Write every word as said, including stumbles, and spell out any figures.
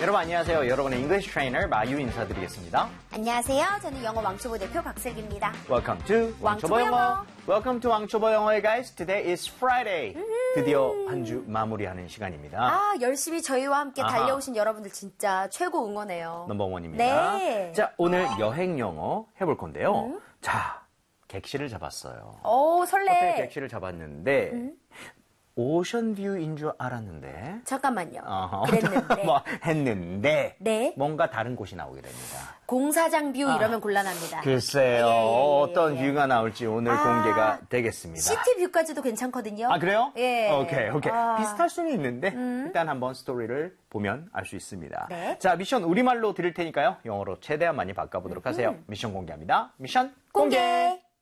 여러분 안녕하세요. 여러분의 English trainer 마유 인사드리겠습니다. 안녕하세요. 저는 영어 왕초보 대표 박슬기입니다. Welcome to 왕초보 영어. 영어. Welcome to 왕초보 영어의 guys. Today is Friday. 드디어 한 주 마무리하는 시간입니다. 아, 열심히 저희와 함께 아하. 달려오신 여러분들 진짜 최고 응원해요. 넘버원입니다. 네. 자, 오늘 여행 영어 해볼 건데요. 음? 자, 객실을 잡았어요. 오, 설레. 호텔 객실을 잡았는데 음? 오션뷰인 줄 알았는데 잠깐만요. 어허. 그랬는데. 뭐 했는데 네. 뭔가 다른 곳이 나오게 됩니다. 공사장 뷰 이러면 곤란합니다. 글쎄요. 예, 예, 예, 어떤 예. 뷰가 나올지 오늘 아, 공개가 되겠습니다. 시티 뷰까지도 괜찮거든요. 아, 그래요? 예. 오케이, 오케이. 아. 비슷할 수는 있는데 음. 일단 한번 스토리를 보면 알 수 있습니다. 네. 자, 미션 우리말로 드릴 테니까요. 영어로 최대한 많이 바꿔보도록 하세요. 미션 공개합니다. 미션 공개! 공개.